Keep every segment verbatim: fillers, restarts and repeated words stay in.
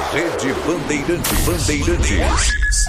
Rede Bandeirantes. Bandeirantes.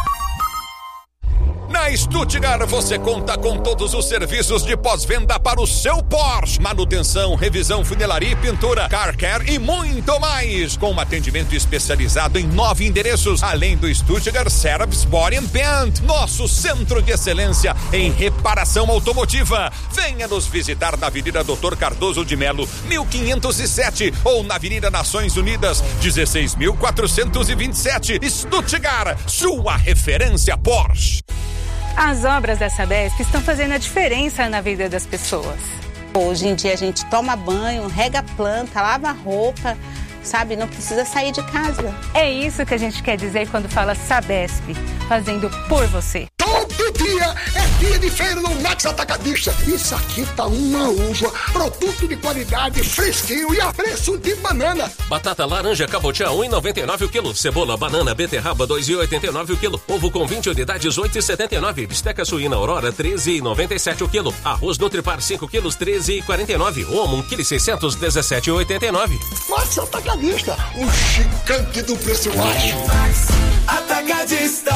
Na Stuttgart você conta com todos os serviços de pós-venda para o seu Porsche. Manutenção, revisão, funilaria e pintura, car care e muito mais. Com um atendimento especializado em nove endereços, além do Stuttgart Service Body and Paint, nosso centro de excelência em reparação automotiva. Venha nos visitar na Avenida Doutor Cardoso de Melo, mil quinhentos e sete, ou na Avenida Nações Unidas, dezesseis mil quatrocentos e vinte e sete. Stuttgart, sua referência Porsche. As obras da Sabesp estão fazendo a diferença na vida das pessoas. Hoje em dia a gente toma banho, rega a planta, lava a roupa, sabe? Não precisa sair de casa. É isso que a gente quer dizer quando fala Sabesp, fazendo por você. Todo dia é dia de feira no Max Atacadista. Isso aqui tá uma uva, produto de qualidade, fresquinho e a preço de banana. Batata laranja cabotiá um real e noventa e nove o quilo. Cebola, banana, beterraba dois reais e oitenta e nove o quilo. Ovo com vinte unidades oito reais e setenta e nove. Bisteca suína Aurora treze reais e noventa e sete o quilo. Arroz Nutripar cinco quilos treze reais e quarenta e nove. Omo um quilo e seiscentos dezessete reais e oitenta e nove. Max Atacadista, o gigante do preço baixo. Max Atacadista.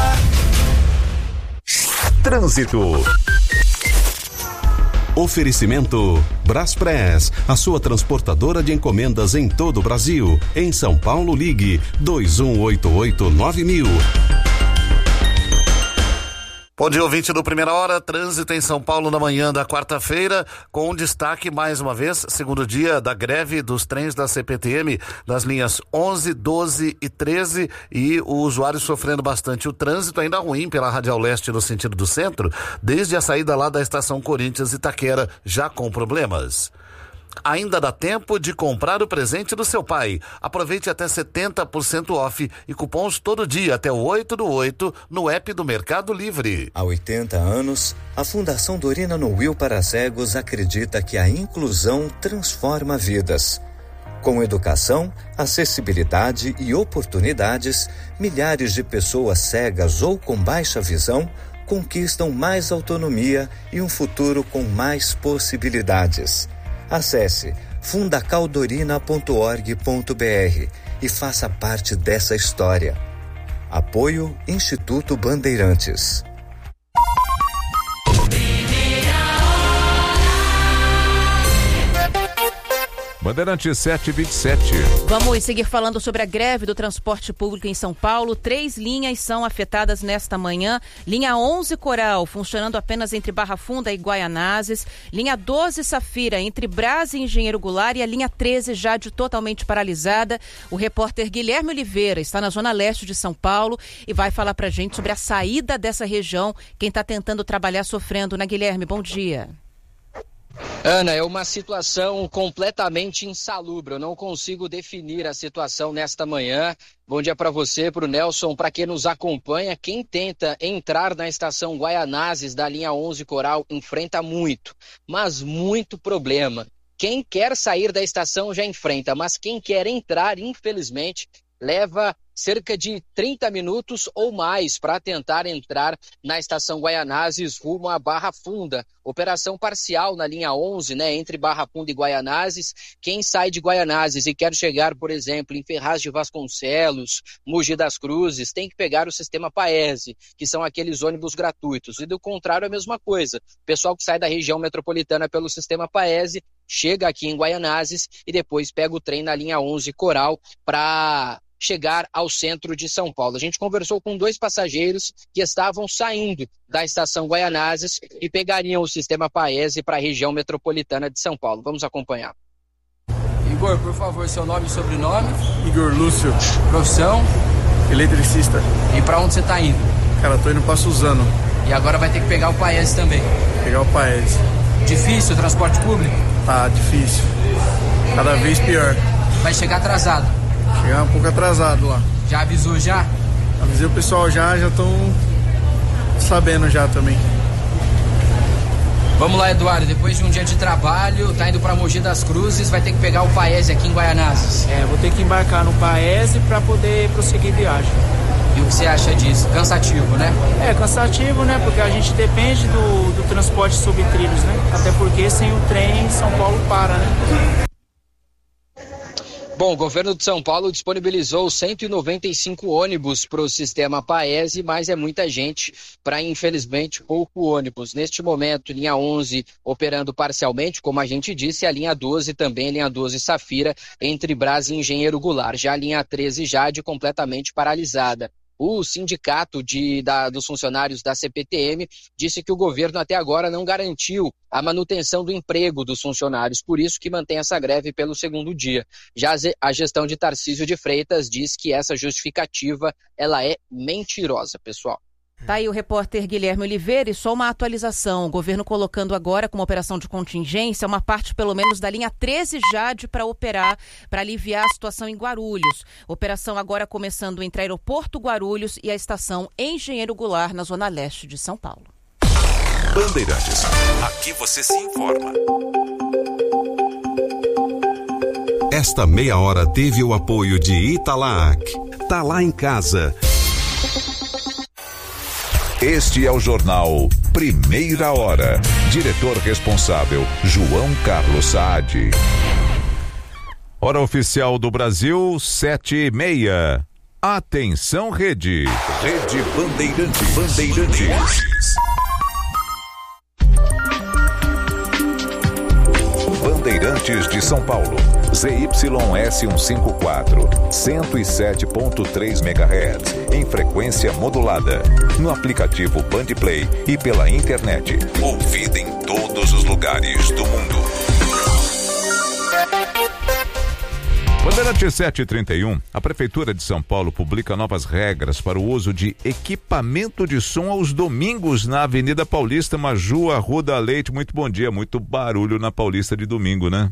Trânsito. Oferecimento Braspress, a sua transportadora de encomendas em todo o Brasil. Em São Paulo, ligue dois um oito oito nove mil. Bom dia, ouvinte do Primeira Hora. Trânsito em São Paulo na manhã da quarta-feira, com um destaque, mais uma vez, segundo dia da greve dos trens da C P T M, das linhas onze, doze e treze, e o usuário sofrendo bastante. O trânsito ainda ruim pela Radial Leste no sentido do centro, desde a saída lá da estação Corinthians Itaquera, já com problemas. Ainda dá tempo de comprar o presente do seu pai. Aproveite até setenta por cento off e cupons todo dia até o oito do oito no app do Mercado Livre. Há oitenta anos, a Fundação Dorina no Will para Cegos acredita que a inclusão transforma vidas. Com educação, acessibilidade e oportunidades, milhares de pessoas cegas ou com baixa visão conquistam mais autonomia e um futuro com mais possibilidades. Acesse fundacaldorina ponto org ponto br e faça parte dessa história. Apoio Instituto Bandeirantes. Bandeirantes sete e vinte e sete. Vamos seguir falando sobre a greve do transporte público em São Paulo. Três linhas são afetadas nesta manhã. Linha onze Coral, funcionando apenas entre Barra Funda e Guaianazes. Linha doze Safira, entre Brás e Engenheiro Goulart. E a linha treze Jade, totalmente paralisada. O repórter Guilherme Oliveira está na zona leste de São Paulo e vai falar pra gente sobre a saída dessa região. Quem está tentando trabalhar sofrendo, né, Guilherme? Bom dia. Ana, é uma situação completamente insalubre. Eu não consigo definir a situação nesta manhã. Bom dia para você, para o Nelson, para quem nos acompanha. Quem tenta entrar na estação Guaianazes da linha onze Coral enfrenta muito, mas muito problema. Quem quer sair da estação já enfrenta, mas quem quer entrar, infelizmente, leva cerca de trinta minutos ou mais para tentar entrar na estação Guaianazes rumo à Barra Funda. Operação parcial na linha onze, né, entre Barra Funda e Guaianazes. Quem sai de Guaianazes e quer chegar, por exemplo, em Ferraz de Vasconcelos, Mogi das Cruzes, tem que pegar o sistema Paese, que são aqueles ônibus gratuitos. E do contrário, a mesma coisa. O pessoal que sai da região metropolitana pelo sistema Paese chega aqui em Guaianazes e depois pega o trem na linha onze Coral para chegar ao centro de São Paulo. A gente conversou com dois passageiros que estavam saindo da estação Guaianazes e pegariam o sistema Paese para a região metropolitana de São Paulo. Vamos acompanhar. Igor, por favor, seu nome e sobrenome? Igor Lúcio. Profissão? Eletricista. E para onde você está indo? Cara, tô indo para Suzano. E agora vai ter que pegar o Paese também? Pegar o Paese. Difícil o transporte público? Tá, difícil. Cada vez pior. Vai chegar atrasado? Chegar um pouco atrasado lá. Já avisou já? Avisei o pessoal já, já estão sabendo já também. Vamos lá, Eduardo, depois de um dia de trabalho, tá indo pra Mogi das Cruzes, vai ter que pegar o Paese aqui em Guaianazes. É, vou ter que embarcar no Paese pra poder prosseguir viagem. E o que você acha disso? Cansativo, né? É, cansativo, né? Porque a gente depende do, do transporte sobre trilhos, né? Até porque sem o trem, São Paulo para, né? Bom, o governo de São Paulo disponibilizou cento e noventa e cinco ônibus para o sistema Paese, mas é muita gente para, infelizmente, pouco ônibus. Neste momento, linha onze operando parcialmente, como a gente disse, a linha doze também, linha doze Safira, entre Brás e Engenheiro Goulart. Já a linha treze Jade completamente paralisada. O sindicato de, da, dos funcionários da C P T M disse que o governo até agora não garantiu a manutenção do emprego dos funcionários, por isso que mantém essa greve pelo segundo dia. Já a gestão de Tarcísio de Freitas diz que essa justificativa ela é mentirosa, pessoal. Tá aí o repórter Guilherme Oliveira e só uma atualização. O governo colocando agora como operação de contingência uma parte pelo menos da linha treze Jade para operar, para aliviar a situação em Guarulhos. Operação agora começando entre Aeroporto Guarulhos e a estação Engenheiro Goulart, na zona leste de São Paulo. Bandeirantes, aqui você se informa. Esta meia hora teve o apoio de Italac. Tá lá em casa. Este é o jornal Primeira Hora. Diretor responsável, João Carlos Saad. Hora oficial do Brasil, sete e meia. Atenção, Rede. Rede Bandeirantes. Bandeirantes. Bandeirantes de São Paulo. Z Y S cento e cinquenta e quatro, cento e sete ponto três megahertz, em frequência modulada, no aplicativo Bandplay e pela internet. Ouvida em todos os lugares do mundo. Bandeirante sete e trinta e um, a Prefeitura de São Paulo publica novas regras para o uso de equipamento de som aos domingos na Avenida Paulista. Maju Arruda Leite, muito bom dia, muito barulho na Paulista de domingo, né?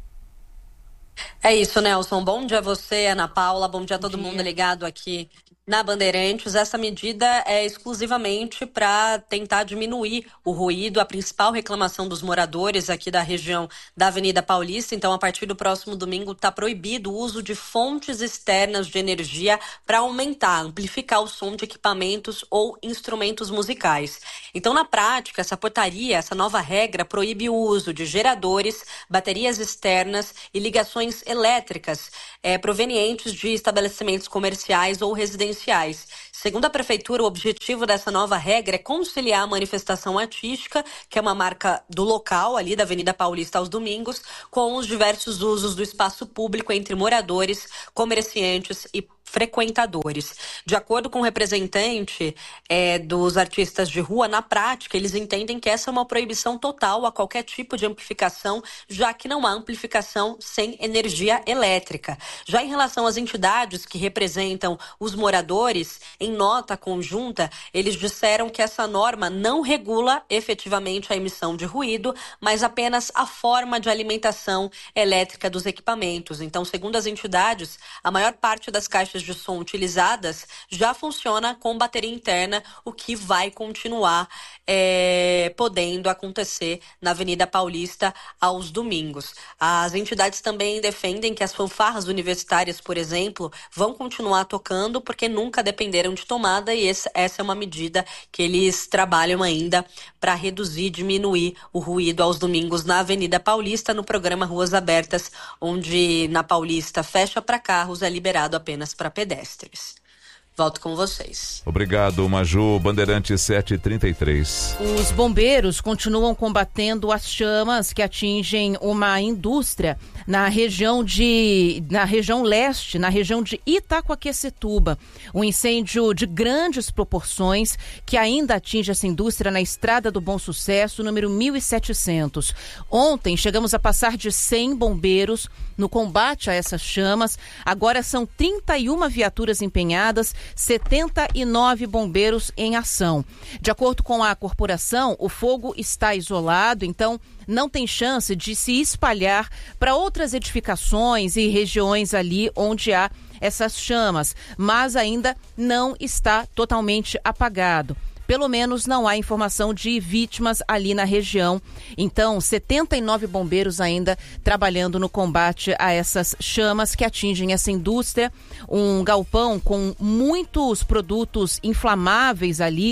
É isso, Nelson. Bom dia a você, Ana Paula. Bom dia a todo mundo ligado aqui na Bandeirantes. Essa medida é exclusivamente para tentar diminuir o ruído, a principal reclamação dos moradores aqui da região da Avenida Paulista. Então, a partir do próximo domingo, está proibido o uso de fontes externas de energia para aumentar, amplificar o som de equipamentos ou instrumentos musicais. Então, na prática, essa portaria, essa nova regra, proíbe o uso de geradores, baterias externas e ligações elétricas é, provenientes de estabelecimentos comerciais ou residenciais. Segundo a Prefeitura, o objetivo dessa nova regra é conciliar a manifestação artística, que é uma marca do local, ali da Avenida Paulista aos domingos, com os diversos usos do espaço público entre moradores, comerciantes e frequentadores. De acordo com o representante é, dos artistas de rua, na prática, eles entendem que essa é uma proibição total a qualquer tipo de amplificação, já que não há amplificação sem energia elétrica. Já em relação às entidades que representam os moradores, em nota conjunta, eles disseram que essa norma não regula efetivamente a emissão de ruído, mas apenas a forma de alimentação elétrica dos equipamentos. Então, segundo as entidades, a maior parte das caixas de som utilizadas já funciona com bateria interna, o que vai continuar é, podendo acontecer na Avenida Paulista aos domingos. As entidades também defendem que as fanfarras universitárias, por exemplo, vão continuar tocando porque nunca dependeram de tomada, e esse, essa é uma medida que eles trabalham ainda para reduzir, diminuir o ruído aos domingos na Avenida Paulista, no programa Ruas Abertas, onde na Paulista fecha para carros, é liberado apenas para pedestres. Volto com vocês. Obrigado, Maju. Bandeirante sete e trinta e três. Os bombeiros continuam combatendo as chamas que atingem uma indústria na região de, na região leste, na região de Itacoaquecetuba. Um incêndio de grandes proporções que ainda atinge essa indústria na Estrada do Bom Sucesso, número mil e setecentos. Ontem chegamos a passar de cem bombeiros no combate a essas chamas. Agora são trinta e uma viaturas empenhadas, setenta e nove bombeiros em ação. De acordo com a corporação, o fogo está isolado, então não tem chance de se espalhar para outras edificações e regiões ali onde há essas chamas, mas ainda não está totalmente apagado. Pelo menos não há informação de vítimas ali na região. Então, setenta e nove bombeiros ainda trabalhando no combate a essas chamas que atingem essa indústria. Um galpão com muitos produtos inflamáveis ali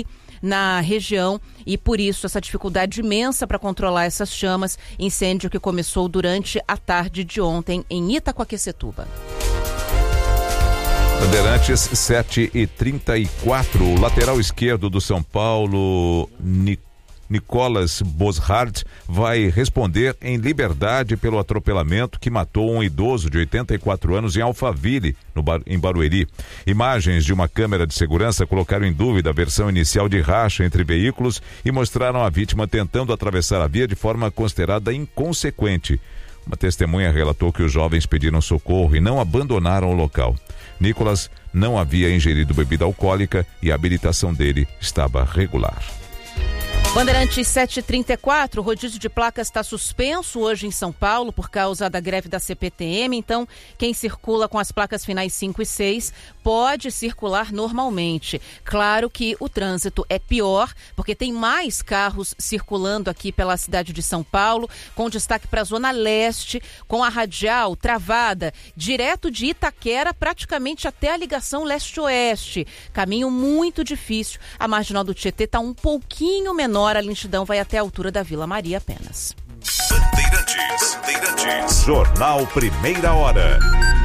na região e por isso essa dificuldade imensa para controlar essas chamas, incêndio que começou durante a tarde de ontem em Itacoaquecetuba. Bandeirantes sete e trinta e quatro, o lateral esquerdo do São Paulo, Nicolas Boszhard, vai responder em liberdade pelo atropelamento que matou um idoso de oitenta e quatro anos em Alphaville, no Bar, em Barueri. Imagens de uma câmera de segurança colocaram em dúvida a versão inicial de racha entre veículos e mostraram a vítima tentando atravessar a via de forma considerada inconsequente. Uma testemunha relatou que os jovens pediram socorro e não abandonaram o local. Nicolas não havia ingerido bebida alcoólica e a habilitação dele estava regular. Bandeirantes sete e trinta e quatro, o rodízio de placas está suspenso hoje em São Paulo por causa da greve da C P T M, então quem circula com as placas finais cinco e seis pode circular normalmente. Claro que o trânsito é pior, porque tem mais carros circulando aqui pela cidade de São Paulo, com destaque para a Zona Leste, com a radial travada, direto de Itaquera praticamente até a ligação leste-oeste. Caminho muito difícil, a marginal do Tietê está um pouquinho menor, a lentidão vai até a altura da Vila Maria apenas. Bandeirantes, Bandeirantes. Jornal Primeira Hora.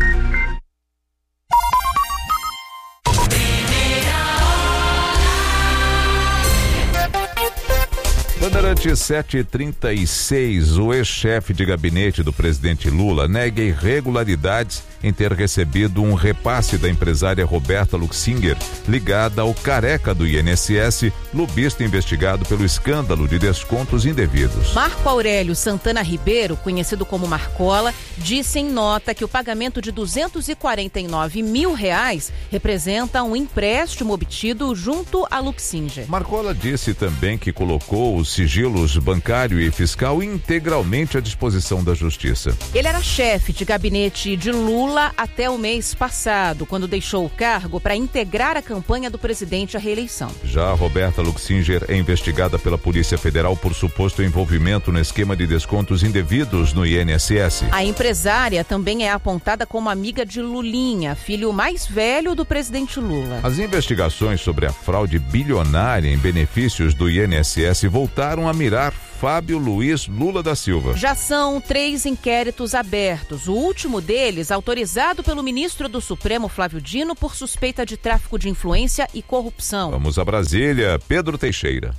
Bandeirantes sete e trinta e seis, o ex-chefe de gabinete do presidente Lula nega irregularidades em ter recebido um repasse da empresária Roberta Luxinger, ligada ao careca do I N S S, lobista investigado pelo escândalo de descontos indevidos. Marco Aurélio Santana Ribeiro, conhecido como Marcola, disse em nota que o pagamento de duzentos e quarenta e nove mil reais representa um empréstimo obtido junto a Luxinger. Marcola disse também que colocou os sigilos bancário e fiscal integralmente à disposição da Justiça. Ele era chefe de gabinete de Lula até o mês passado, quando deixou o cargo para integrar a campanha do presidente à reeleição. Já Roberta Luxinger é investigada pela Polícia Federal por suposto envolvimento no esquema de descontos indevidos no I N S S. A empresária também é apontada como amiga de Lulinha, filho mais velho do presidente Lula. As investigações sobre a fraude bilionária em benefícios do I N S S voltaram a mirar Fábio Luiz Lula da Silva. Já são três inquéritos abertos. O último deles, autorizado pelo ministro do Supremo, Flávio Dino, por suspeita de tráfico de influência e corrupção. Vamos a Brasília, Pedro Teixeira.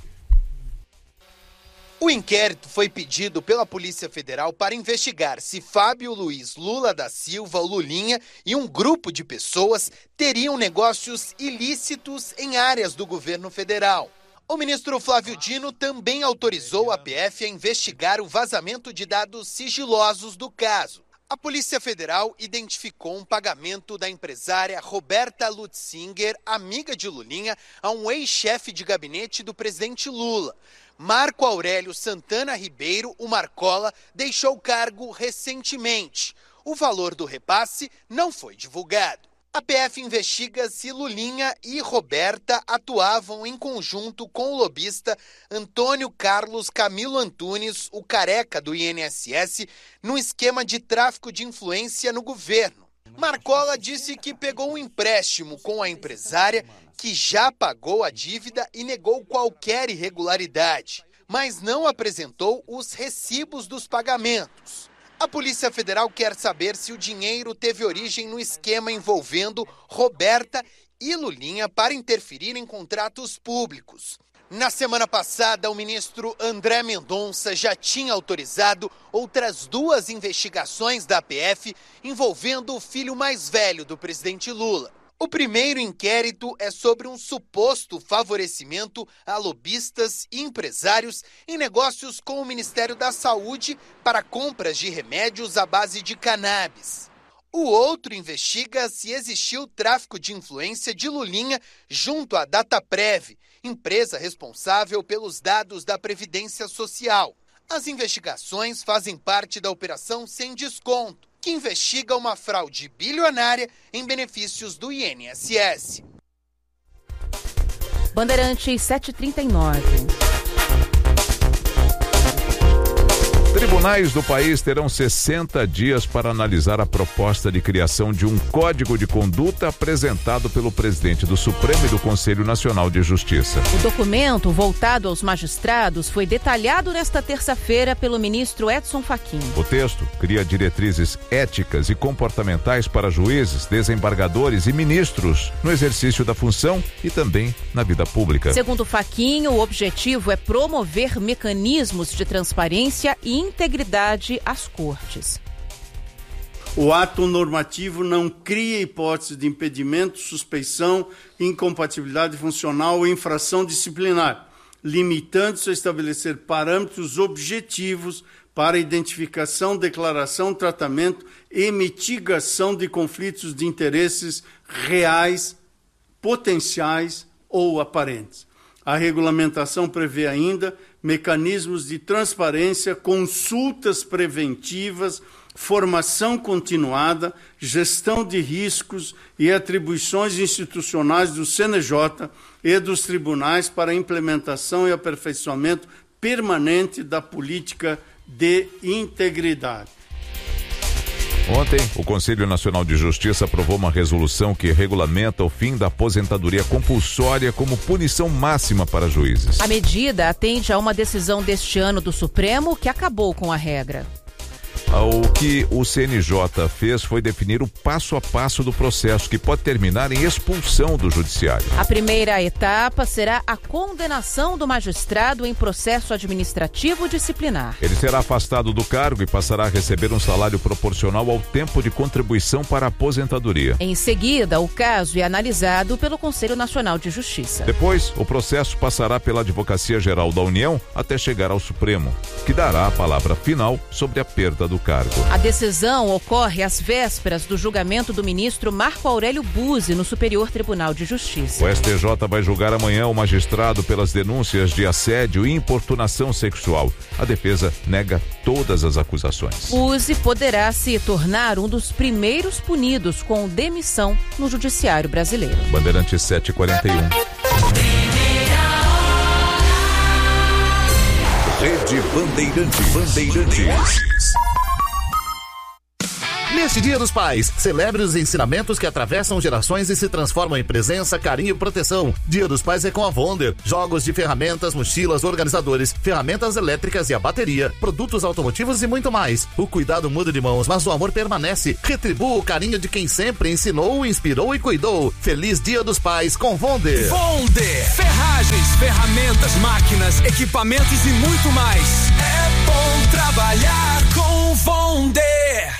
O inquérito foi pedido pela Polícia Federal para investigar se Fábio Luiz Lula da Silva, Lulinha, e um grupo de pessoas teriam negócios ilícitos em áreas do governo federal. O ministro Flávio Dino também autorizou a P F a investigar o vazamento de dados sigilosos do caso. A Polícia Federal identificou um pagamento da empresária Roberta Luxinger, amiga de Lulinha, a um ex-chefe de gabinete do presidente Lula. Marco Aurélio Santana Ribeiro, o Marcola, deixou o cargo recentemente. O valor do repasse não foi divulgado. A P F investiga se Lulinha e Roberta atuavam em conjunto com o lobista Antônio Carlos Camilo Antunes, o careca do I N S S, num esquema de tráfico de influência no governo. Marcola disse que pegou um empréstimo com a empresária, que já pagou a dívida e negou qualquer irregularidade, mas não apresentou os recibos dos pagamentos. A Polícia Federal quer saber se o dinheiro teve origem no esquema envolvendo Roberta e Lulinha para interferir em contratos públicos. Na semana passada, o ministro André Mendonça já tinha autorizado outras duas investigações da P F envolvendo o filho mais velho do presidente Lula. O primeiro inquérito é sobre um suposto favorecimento a lobistas e empresários em negócios com o Ministério da Saúde para compras de remédios à base de cannabis. O outro investiga se existiu tráfico de influência de Lulinha junto à Dataprev, empresa responsável pelos dados da Previdência Social. As investigações fazem parte da Operação Sem Desconto, que investiga uma fraude bilionária em benefícios do I N S S. Bandeirantes sete e trinta e nove. Tribunais do país terão sessenta dias para analisar a proposta de criação de um código de conduta apresentado pelo presidente do Supremo e do Conselho Nacional de Justiça. O documento, voltado aos magistrados, foi detalhado nesta terça-feira pelo ministro Edson Fachin. O texto cria diretrizes éticas e comportamentais para juízes, desembargadores e ministros no exercício da função e também na vida pública. Segundo Fachin, o objetivo é promover mecanismos de transparência e integridade às cortes. O ato normativo não cria hipótese de impedimento, suspeição, incompatibilidade funcional ou infração disciplinar, limitando-se a estabelecer parâmetros objetivos para identificação, declaração, tratamento e mitigação de conflitos de interesses reais, potenciais ou aparentes. A regulamentação prevê ainda mecanismos de transparência, consultas preventivas, formação continuada, gestão de riscos e atribuições institucionais do C N J e dos tribunais para a implementação e aperfeiçoamento permanente da política de integridade. Ontem, o Conselho Nacional de Justiça aprovou uma resolução que regulamenta o fim da aposentadoria compulsória como punição máxima para juízes. A medida atende a uma decisão deste ano do Supremo que acabou com a regra. O que o C N J fez foi definir o passo a passo do processo, que pode terminar em expulsão do judiciário. A primeira etapa será a condenação do magistrado em processo administrativo disciplinar. Ele será afastado do cargo e passará a receber um salário proporcional ao tempo de contribuição para a aposentadoria. Em seguida, o caso é analisado pelo Conselho Nacional de Justiça. Depois, o processo passará pela Advocacia Geral da União até chegar ao Supremo, que dará a palavra final sobre a perda do cargo. A decisão ocorre às vésperas do julgamento do ministro Marco Aurélio Buzzi no Superior Tribunal de Justiça. O S T J vai julgar amanhã o magistrado pelas denúncias de assédio e importunação sexual. A defesa nega todas as acusações. Buzzi poderá se tornar um dos primeiros punidos com demissão no judiciário brasileiro. Bandeirantes sete e quarenta e um. Rede Bandeirantes. Bandeirantes. Neste Dia dos Pais, celebre os ensinamentos que atravessam gerações e se transformam em presença, carinho e proteção. Dia dos Pais é com a Wonder. Jogos de ferramentas, mochilas, organizadores, ferramentas elétricas e a bateria, produtos automotivos e muito mais. O cuidado muda de mãos, mas o amor permanece. Retribua o carinho de quem sempre ensinou, inspirou e cuidou. Feliz Dia dos Pais com Wonder. Wonder. Ferragens, ferramentas, máquinas, equipamentos e muito mais. É bom trabalhar com Wonder.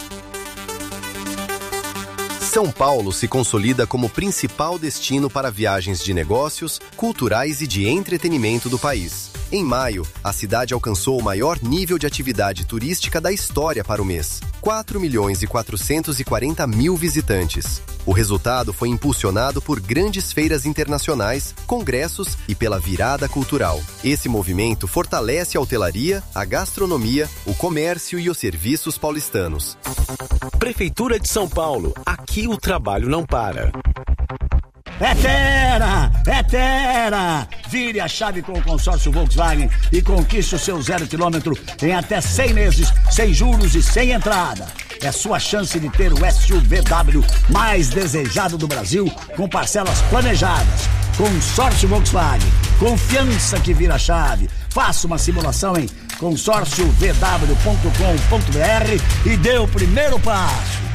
São Paulo se consolida como principal destino para viagens de negócios, culturais e de entretenimento do país. Em maio, a cidade alcançou o maior nível de atividade turística da história para o mês. quatro milhões e quatrocentos e quarenta mil visitantes. O resultado foi impulsionado por grandes feiras internacionais, congressos e pela virada cultural. Esse movimento fortalece a hotelaria, a gastronomia, o comércio e os serviços paulistanos. Prefeitura de São Paulo. Aqui o trabalho não para. É Terra! É Terra! Vire a chave com o consórcio Volkswagen e conquiste o seu zero quilômetro em até cem meses, sem juros e sem entrada. É sua chance de ter o S U V W mais desejado do Brasil, com parcelas planejadas. Consórcio Volkswagen. Confiança que vira chave. Faça uma simulação em consórcio v w ponto com ponto b r e dê o primeiro passo.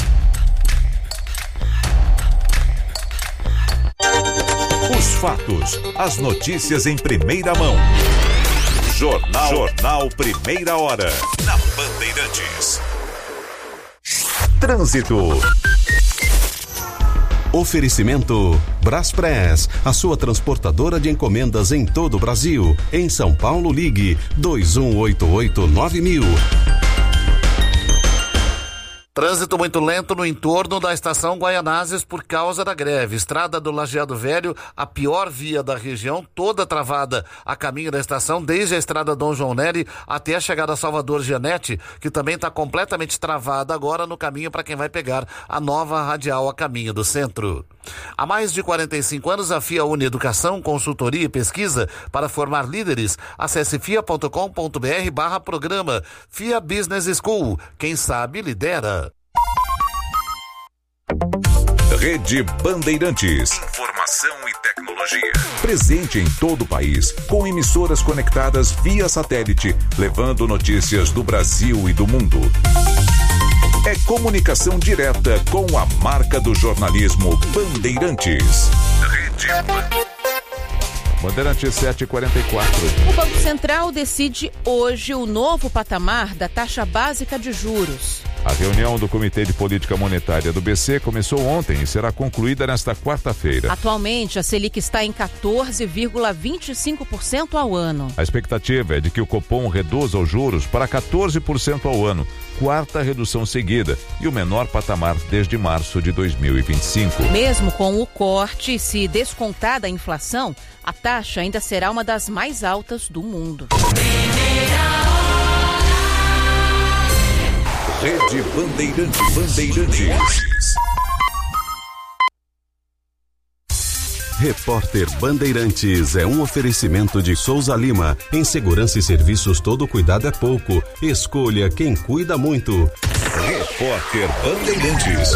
Os fatos, as notícias em primeira mão. Jornal, Jornal Primeira Hora. Na Bandeirantes. Trânsito. Oferecimento Braspress, a sua transportadora de encomendas em todo o Brasil. Em São Paulo, ligue dois um oito oito nove mil. Trânsito muito lento no entorno da estação Guaianazes por causa da greve. Estrada do Lajeado Velho, a pior via da região, toda travada a caminho da estação, desde a estrada Dom João Neri até a chegada a Salvador Gianetti, que também está completamente travada agora no caminho para quem vai pegar a nova radial a caminho do centro. Há mais de quarenta e cinco anos, a FIA une educação, consultoria e pesquisa para formar líderes. Acesse fia ponto com ponto br barra programa. FIA Business School. Quem sabe, lidera. Rede Bandeirantes. Informação e tecnologia. Presente em todo o país, com emissoras conectadas via satélite, levando notícias do Brasil e do mundo. É comunicação direta com a marca do jornalismo Bandeirantes. Rede Bandeirantes sete e quarenta e quatro. O Banco Central decide hoje o novo patamar da taxa básica de juros. A reunião do Comitê de Política Monetária do B C começou ontem e será concluída nesta quarta-feira. Atualmente, a Selic está em quatorze vírgula vinte e cinco por cento ao ano. A expectativa é de que o Copom reduza os juros para quatorze por cento ao ano, quarta redução seguida e o menor patamar desde março de dois mil e vinte e cinco. Mesmo com o corte, se descontada a inflação, a taxa ainda será uma das mais altas do mundo. Rede Bandeirantes. Bandeirantes. Repórter Bandeirantes é um oferecimento de Souza Lima. Em segurança e serviços, todo cuidado é pouco. Escolha quem cuida muito. Repórter Bandeirantes.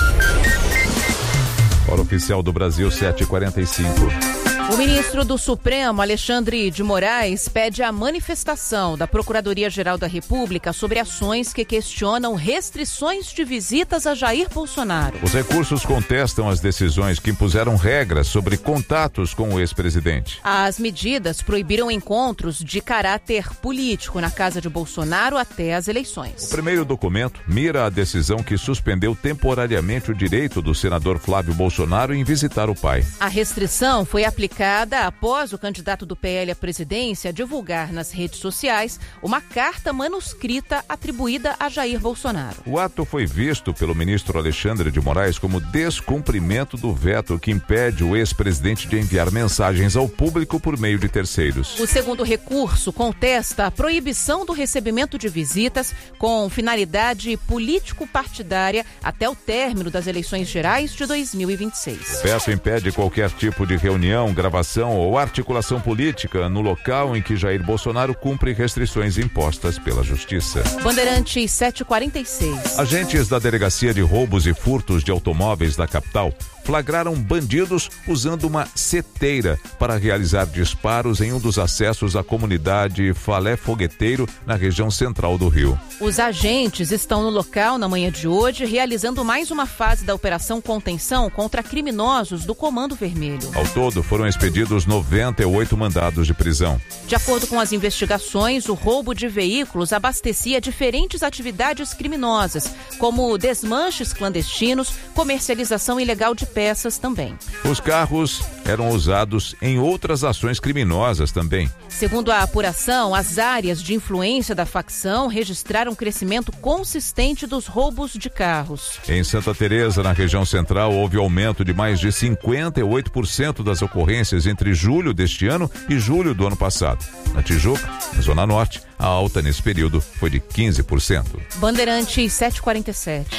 Hora oficial do Brasil, sete e quarenta e cinco. O ministro do Supremo, Alexandre de Moraes, pede a manifestação da Procuradoria-Geral da República sobre ações que questionam restrições de visitas a Jair Bolsonaro. Os recursos contestam as decisões que impuseram regras sobre contatos com o ex-presidente. As medidas proibiram encontros de caráter político na casa de Bolsonaro até as eleições. O primeiro documento mira a decisão que suspendeu temporariamente o direito do senador Flávio Bolsonaro em visitar o pai. A restrição foi aplicada após o candidato do P L à presidência divulgar nas redes sociais uma carta manuscrita atribuída a Jair Bolsonaro. O ato foi visto pelo ministro Alexandre de Moraes como descumprimento do veto que impede o ex-presidente de enviar mensagens ao público por meio de terceiros. O segundo recurso contesta a proibição do recebimento de visitas com finalidade político-partidária até o término das eleições gerais de dois mil e vinte e seis. O veto impede qualquer tipo de reunião, gravação ou articulação política no local em que Jair Bolsonaro cumpre restrições impostas pela Justiça. Bandeirantes sete e quarenta e seis. Agentes da Delegacia de Roubos e Furtos de Automóveis da capital flagraram bandidos usando uma seteira para realizar disparos em um dos acessos à comunidade Falé Fogueteiro, na região central do Rio. Os agentes estão no local na manhã de hoje, realizando mais uma fase da Operação Contenção contra criminosos do Comando Vermelho. Ao todo, foram expedidos noventa e oito mandados de prisão. De acordo com as investigações, o roubo de veículos abastecia diferentes atividades criminosas, como desmanches clandestinos, comercialização ilegal de peças também. Os carros eram usados em outras ações criminosas também. Segundo a apuração, as áreas de influência da facção registraram um crescimento consistente dos roubos de carros. Em Santa Teresa, na região central, houve aumento de mais de cinquenta e oito por cento das ocorrências entre julho deste ano e julho do ano passado. Na Tijuca, na Zona Norte, a alta nesse período foi de quinze por cento. Bandeirantes sete e quarenta e sete.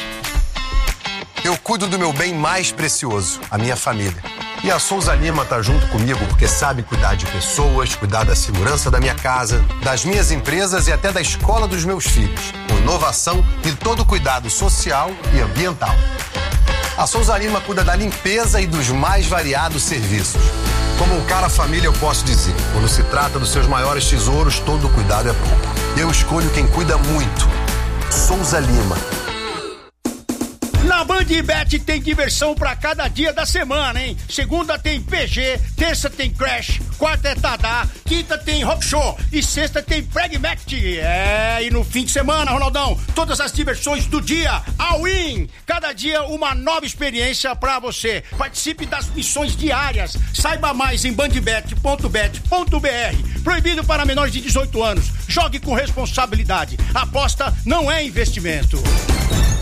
Eu cuido do meu bem mais precioso, a minha família. E a Souza Lima tá junto comigo porque sabe cuidar de pessoas, cuidar da segurança da minha casa, das minhas empresas e até da escola dos meus filhos, com inovação e todo cuidado social e ambiental. A Souza Lima cuida da limpeza e dos mais variados serviços. Como um cara família, eu posso dizer, quando se trata dos seus maiores tesouros, todo cuidado é pouco. Eu escolho quem cuida muito. Souza Lima. Na Bandbet tem diversão pra cada dia da semana, hein? Segunda tem P G, terça tem Crash, quarta é Tadá, quinta tem Rock Show e sexta tem Pragmatic. É, e no fim de semana, Ronaldão, todas as diversões do dia, all in! Cada dia uma nova experiência pra você. Participe das missões diárias. Saiba mais em bandbet ponto bet ponto br. Proibido para menores de dezoito anos. Jogue com responsabilidade. Aposta não é investimento.